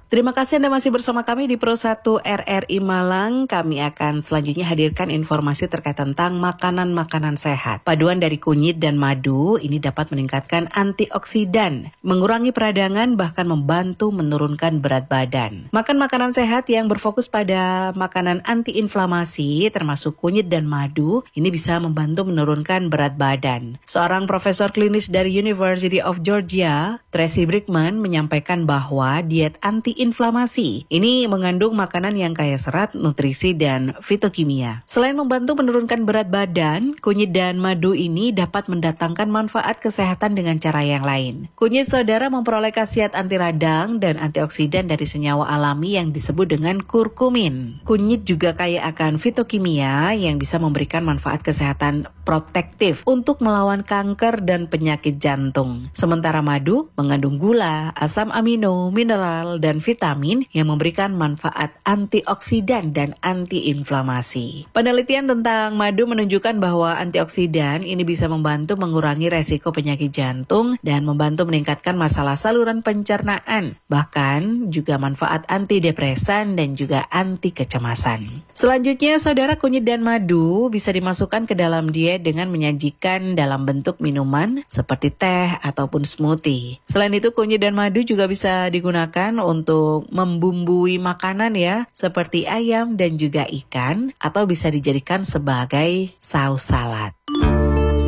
Terima kasih Anda masih bersama kami di Pro 1 RRI Malang. Kami akan selanjutnya hadirkan informasi terkait tentang makanan-makanan sehat. Paduan dari kunyit dan madu ini dapat meningkatkan antioksidan, mengurangi peradangan, bahkan membantu menurunkan berat badan. Makan makanan sehat yang berfokus pada makanan antiinflamasi termasuk kunyit dan madu ini bisa membantu menurunkan berat badan. Seorang profesor klinis dari University of Georgia, Tracy Brickman, menyampaikan bahwa diet antiinflamasi ini mengandung makanan yang kaya serat, nutrisi, dan fitokimia. Selain membantu menurunkan berat badan, kunyit dan madu ini dapat mendatangkan manfaat kesehatan dengan cara yang lain. Kunyit saudara memperoleh khasiat anti radang dan antioksidan dari senyawa alami yang disebut dengan kurkumin. Kunyit juga kaya akan fitokimia yang bisa memberikan manfaat kesehatan protektif untuk melawan kanker dan penyakit jantung. Sementara madu mengandung gula, asam amino, mineral, dan vitamin yang memberikan manfaat antioksidan dan antiinflamasi. Penelitian tentang madu menunjukkan bahwa antioksidan ini bisa membantu mengurangi resiko penyakit jantung dan membantu meningkatkan masalah saluran pencernaan, bahkan juga manfaat antidepresan dan juga anti kecemasan. Selanjutnya, saudara, kunyit dan madu bisa dimasukkan ke dalam diet dengan menyajikan dalam bentuk minuman seperti teh ataupun smoothie. Selain itu, kunyit dan madu juga bisa digunakan untuk membumbui makanan ya, seperti ayam dan juga ikan, atau bisa dijadikan sebagai saus salad.